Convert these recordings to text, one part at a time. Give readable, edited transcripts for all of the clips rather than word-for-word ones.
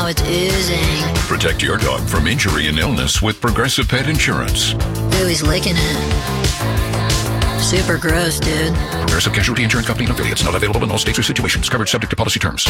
now it's oozing. Protect your dog from injury and illness with Progressive Pet Insurance. Ooh, he's licking it. Super gross, dude. Progressive Casualty Insurance Company and affiliates. Not available in all states or situations. Coverage subject to policy terms.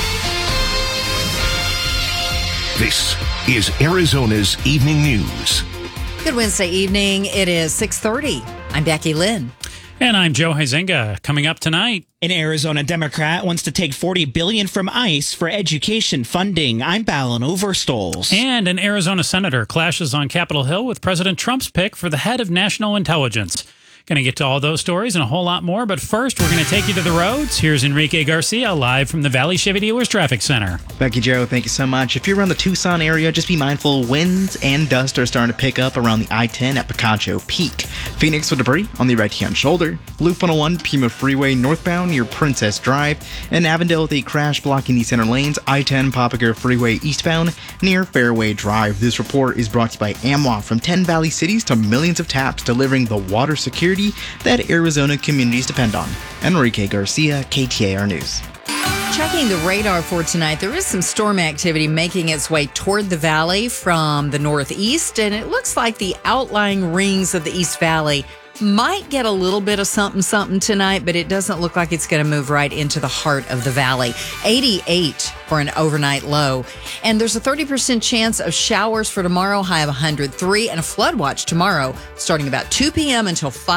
This is Arizona's Evening News. Good Wednesday evening. It is 6:30. I'm Becky Lynn. And I'm Joe Huizenga. Coming up tonight. An Arizona Democrat wants to take $40 billion from ICE for education funding. I'm Ballon Overstoles. And an Arizona senator clashes on Capitol Hill with President Trump's pick for the head of national intelligence. Going to get to all those stories and a whole lot more. But first, we're going to take you to the roads. Here's Enrique Garcia live from the Valley Chevy Dealers Traffic Center. Becky, Joe, thank you so much. If you're around the Tucson area, just be mindful winds and dust are starting to pick up around the I-10 at Picacho Peak. Phoenix with debris on the right-hand shoulder. Loop 101, Pima Freeway northbound near Princess Drive. And Avondale with a crash blocking the center lanes. I-10 Papago Freeway eastbound near Fairway Drive. This report is brought to you by AMWA. From 10 Valley cities to millions of taps, delivering the water security that Arizona communities depend on. Enrique Garcia, KTAR News. Checking the radar for tonight, there is some storm activity making its way toward the valley from the northeast, and it looks like the outlying rings of the East Valley might get a little bit of something tonight, but it doesn't look like it's going to move right into the heart of the valley. 88 for an overnight low. And there's a 30% chance of showers for tomorrow, high of 103, and a flood watch tomorrow starting about 2 p.m. until 5